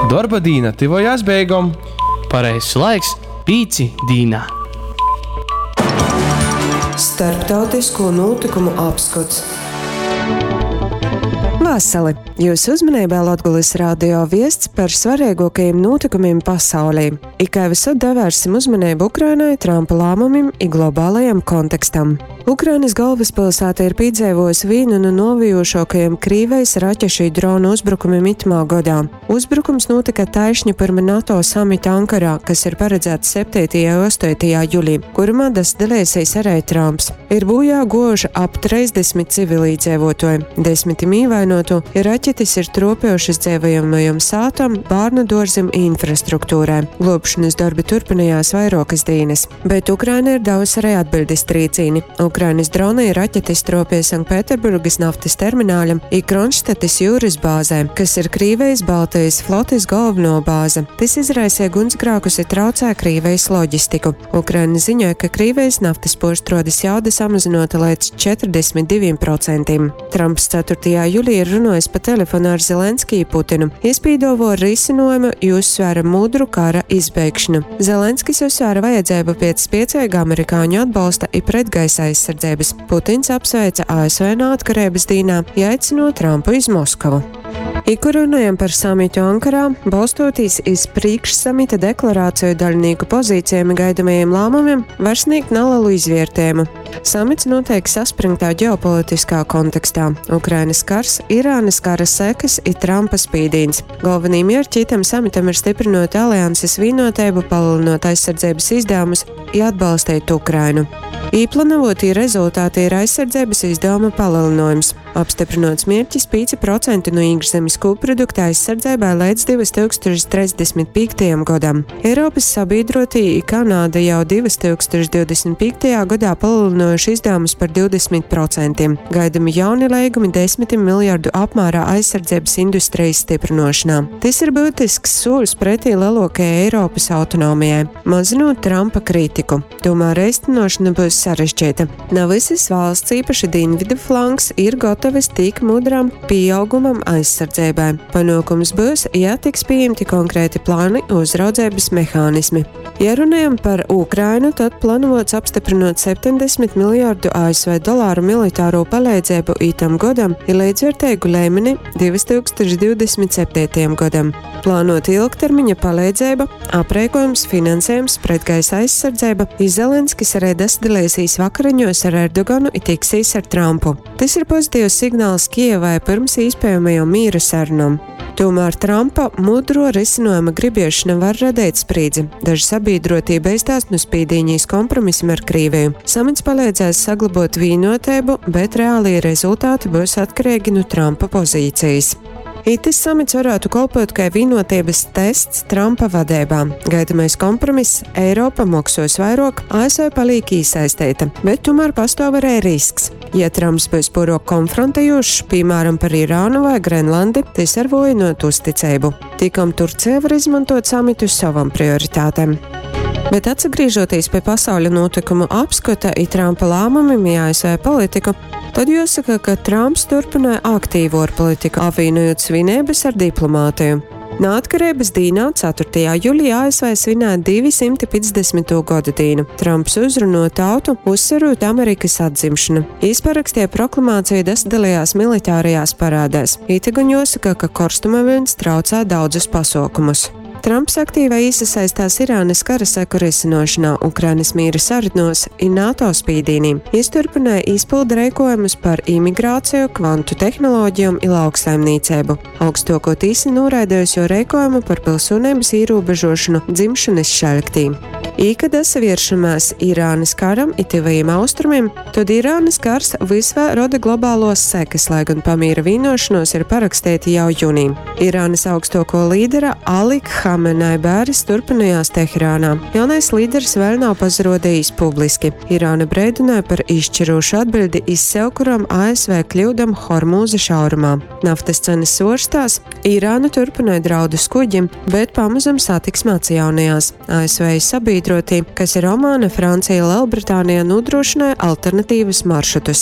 Darba dīna tivojās beigom. Pareizs laiks pīci dīnā. Starptautisko notikumu apskats. Vasali! Jūsu uzmanībā Latgulis radio viests par svarīgākajiem notikumiem pasaulī. Ikai visur devērsim uzmanību Ukrainai, Trumpa lēmumiem un globālajam kontekstam. Ukrainas galvaspilsēta ir piedzīvojusi vienu no novijošākajiem Krīvijas raķešu dronu uzbrukumiem itamā gadā. Uzbrukums notika taišņi pirms NATO samita Ankarā, kas ir paredzēts 7. un 8. jūlijā, kurā dalīsies arī Trumps. Ir bojā gojuši ap 30 civilīdzīvotāji, 10 ievainotu, raķetes ir tropējušas dzīvojamajam sātam, bērnu dārzam un infrastruktūrai. Glābšanas darbi turpinājās vairākas dienas, bet Ukraina ir devusi arī atbildes trīcīni. Ukrainas droni raķetes tropēja Sanktpēterburgas naftas termināļam un Kronštates jūras bāzē, kas ir Krīvijas Baltijas flotes galveno bāze. Tas izraisīja gunsgrēkus un traucēja Krīvijas loģistiku. Ukraina ziņoja, ka Krīvijas naftas porštrodes jauda samazinota līdz 42%. Trumps 4. jūlijā ir runājis pa telefonu ar Zelenskiju Putinu. Iespīdovo risinājumu uzsvēra mudru kara izbeigšanu. Zelenskis uzsvēra vajadzību pēc spēcīga amerikāņu atbalsta un pretgaisa aizsardzības. Putins apsveica ASV neatkarības dienā, aicinot Trumpu uz Moskavu. Kur runājam par samitu Ankarā, balstoties uz priekšsamita deklarāciju daļnieku pozīcijiem un gaidamajiem lēmumiem, var sniegt nelielu izvērtējumu. Samits notiek saspringtā ģeopolitiskā kontekstā. Ukrainas kars, Irānas kara sekas un Trumpa spīdīns. Galvenī mērķi itam samitam ir stiprinot alianses vienotību, palielinot aizsardzības izdevumus un atbalstīt Ukrainu. Īplanavotī rezultāti ir aizsardzības izdevuma palielinājums. Apstiprinots mērķis 5% no iekšzemes koprodukta aizsardzībai līdz 2035. gadam. Eiropas sabiedrotī Kanāda jau 2025. gadā palielinājuši izdevumus par 20%. Gaidami jauni līgumi 10 miljardu apmērā aizsardzības industrijas stiprināšanā. Tas ir būtisks solis pretī lielākajai Eiropas autonomijai, mazinot Trumpa kritiku. Tomēr īstenošana būs sarežģīta. Ne visas valsts, īpaši dienvidu flanks, ir gatavas tik mudram pieaugumam aizsardzībai. Panākums būs, ja tiks pieņemti konkrēti plāni uzraudzības mehānismi. Ja runājam par Ukrainu, tad plānots apstiprinot 70 miljārdu ASV dolāru militāro palīdzību itam gadam ir līdzvērtīgu līmeni 2027. gadam. Plānot ilgtermiņa palīdzība, aprēkojums, finansējums, pretgaisa aizsardzība, Zelenskis arī dalīsies vakariņos ar Erdoganu un tiksīs ar Trumpu. Tas ir pozitīvs signāls Kijevai pirms iespējamajām mīra sarunām. Tomēr Trumpa mudro risinājuma gribiešana var radīt sprīdzi. Daži sabiedrotie beigstās no spīdīņīs kompromisiem ar Krieviju. Samits palīdzēs saglabāt vienotību, bet reālie rezultāti būs atkarīgi no Trumpa pozīcijas. Itis samits varētu kalpot kā vienotības tests Trumpa vadībā. Gaidamais kompromiss Eiropa maksos vairāk, ASV paliek iesaistīta, bet tomēr pastāv arī risks. Ja Trumps būs pārāk konfrontējošs, piemēram par Irānu vai Grenlandi, tas var vājināt uzticību. Tikam Turcija var izmantot samitu savam prioritātēm. Bet atgriežoties pie pasaules notikumu apskata un Trumpa lēmumiem ASV politiku, tad jāsaka, ka Trumps turpināja aktīvo politiku, apvienojot svinības ar diplomātiju. Neatkarības dienā 4. jūlijā ASV svinēja 250. gadu dienu. Trumps uzrunāja tautu, uzsverot Amerikas atzimšanu. Izparakstīja proklamāciju, dalījās militārajās parādēs. Itagan jāsaka, ka karstuma viļņs traucē daudzus pasākumus. Trumps aktīvai iesaistās Irānas kara seku risināšanā, Ukrainas mīra sarunās un NATO spīdīnī. Viņš turpināja izpildu rīkojumus par imigrāciju, kvantu tehnoloģijām un lauksaimniecību. Augstāko tīsi noraidījusi jau rīkojumu par pilsonības ierobežošanu dzimšanas šaļktī. Kad saviešamās Irānas karam un tuvajiem austrumiem, tad Irānas kars visvā roda globālos sekas, lai gan pamīra vienošanos ir parakstīti jau jūnijā. Irānas augstāko līdera Ali Khamenei bēres turpinājās Teherānā. Jaunais līderis vēl nav pazirodījis publiski. Irāna brēdināja par izšķirošu atbildi iz sev, kuram ASV kļūdam Hormūza šaurumā. Naftas cenas svārstās, Irāna turpināja draudus kuģim, bet pamazam satiksme atjaunojās. ASV sabiedrotī, kas ir Omāna, Francija, Lielbritānija, nodrošināja alternatīvas maršrutus.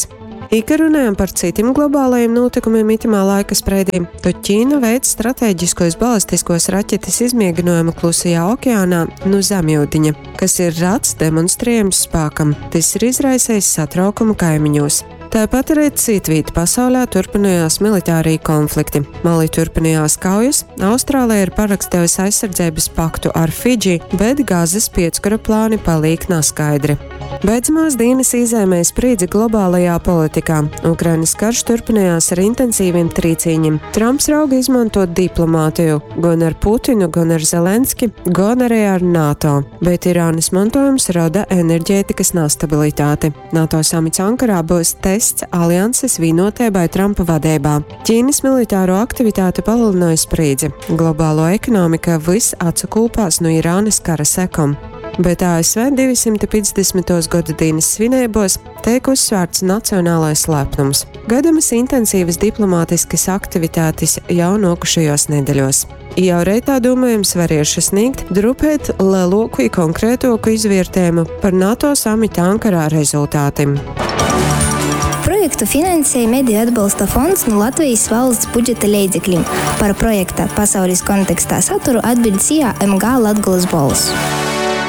Ja runājam par citiem globālajiem notikumiem itamā laika spreidī, tad Ķīna veic stratēģiskos balistiskos raķetes izmēģinājumu Klusajā okeānā no zemjūdiņa, kas ir rats demonstrējums spēkam. Tas ir izraisījis satraukumu kaimiņos. Tāpat arī citviet pasaulē turpinājās militārie konflikti. Mali turpinājās kaujas, Austrālija ir parakstījusi aizsardzības paktu ar Fidži, bet Gazas pieckara plāni paliek neskaidri. Beidzamās dienas izēmēja spriedzi globālajā politikā. Ukrainas karš turpinājās ar intensīviem trīcīņiem. Trumps rauga izmantot diplomātiju gan ar Putinu, gan ar Zelenski, gan arī ar NATO. Bet Irānas mantojums rada enerģētikas nestabilitāti. NATO samits Ankarā būs tests alianses vienotībai Trumpa vadībā. Ķīnas militāro aktivitāti palielināja spriedzi. Globālo ekonomika viss atsakūpās no Irānas kara sekām. Bet ASV 250. gada dienas svinībos tiek uzsvērts nacionālais lepnums. Gaidamas intensīvas diplomātiskas aktivitātes jau nokušajos nedēļos. Jau reitā domājams varēšu sniegt drupēt lielāku un konkrētāku izvērtējumu par NATO samita Ankarā rezultātiem. Projektu finansēja Mediju atbalsta fonds no Latvijas valsts budžeta līdzekļiem. Par projekta pasaules kontekstā saturu atbildēja MG Latgoles balss.